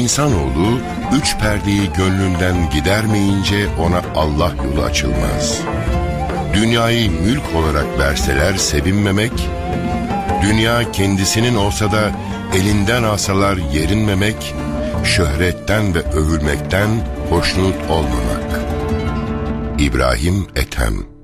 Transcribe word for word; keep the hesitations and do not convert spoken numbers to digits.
İnsanoğlu üç perdeyi gönlünden gidermeyince ona Allah yolu açılmaz. Dünyayı mülk olarak verseler sevinmemek, dünya kendisinin olsa da elinden alsalar yerinmemek, şöhretten ve övülmekten hoşnut olmamak. İbrahim Ethem.